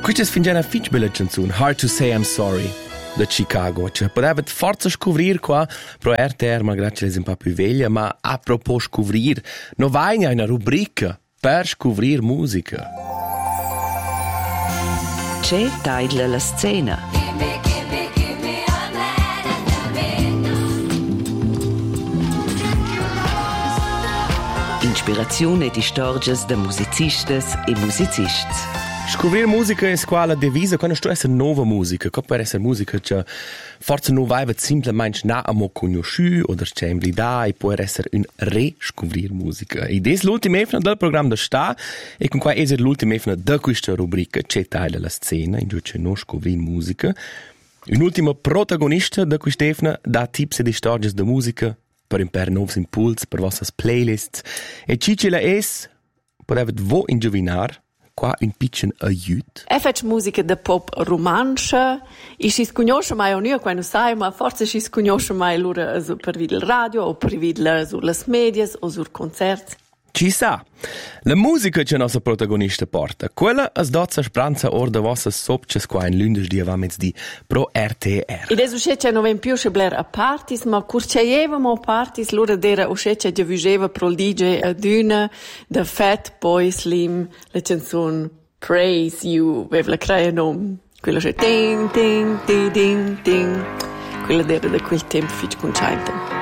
Questa è fingià una fitch bella canzone, Hard to Say I'm Sorry, da Chicago. Cioè, poteva forza scoprire qua, pro RTR, malgrado che è un po' più veglia, ma a propos scoprire, non vai in una rubrica per scoprire musica. C'è taglia la scena. Inspirazione di storie da musicistas e musicisti. Scoprire musica è quella divisa quando sto essere nuova musica, che può essere musica che forse non vai semplicemente na amo conosciuto o c'è in verità e può essere un riscoprire musica. Ed è l'ultima efna del programma da sta e con qua è l'ultima efna di questa rubrica c'è taglia la scena in cui c'è non scoprire musica. Un ultimo protagonista di questa efna dà tips di storie da musica per imparare nuovi impulsi per vostre playlists e Cicila es potete voi indovinare qua un piccolo aiuto. E faccio musica da pop romancia e si conosce mai o non quando sai, ma forse si conosce mai loro per il radio o per vedere sulle medie o sul concerti. Ci sa, la musica che il nostro protagonista porta, quella è dozza speranza ora da vostra sopces qua in lunedì di avamets di pro RTR. Ed è uscita non ven più scebler a partis, ma curciavamo a partis, loro era uscita di vigeva pro il DJ ad una da Fat Boy Slim, la canzone Praise You, aveva la crea nome. Quella c'è ting ting ting ting ting. Quella era da quel tempo fitch con Chainton.